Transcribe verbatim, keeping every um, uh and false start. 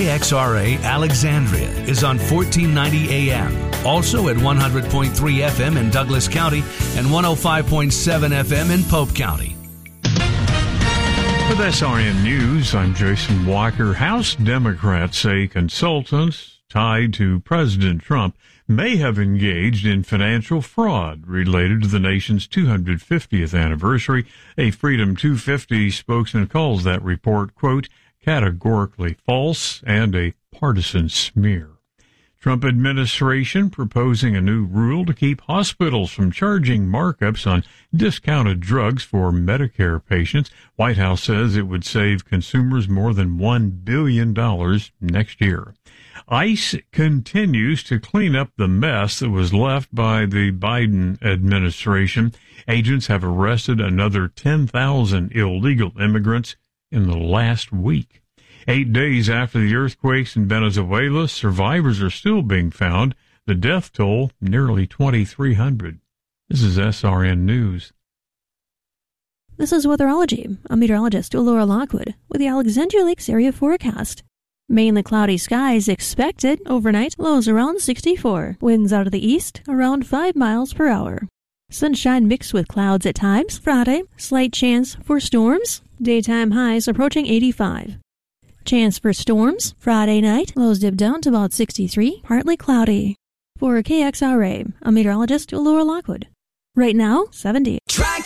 K X R A Alexandria is on fourteen ninety A M, also at one hundred point three F M in Douglas County and one oh five point seven F M in Pope County. With S R N News, I'm Jason Walker. House Democrats say consultants tied to President Trump may have engaged in financial fraud related to the nation's two hundred fiftieth anniversary. A Freedom two fifty spokesman calls that report, quote, categorically false and a partisan smear. Trump administration proposing a new rule to keep hospitals from charging markups on discounted drugs for Medicare patients. White House says it would save consumers more than one billion dollars next year. ICE continues to clean up the mess that was left by the Biden administration. Agents have arrested another ten thousand illegal immigrants in the last week. Eight days after the earthquakes in Venezuela, survivors are still being found. The death toll, nearly twenty-three hundred. This is S R N News. This is Weatherology. I'm meteorologist Laura Lockwood with the Alexandria Lakes area forecast. Mainly cloudy skies expected overnight, lows around sixty-four. Winds out of the east around five miles per hour. Sunshine mixed with clouds at times. Friday, slight chance for storms. Daytime highs approaching eighty-five. Chance for storms. Friday night, lows dip down to about sixty-three, partly cloudy. For K X R A, I'm meteorologist Laura Lockwood. Right now, seventy. Try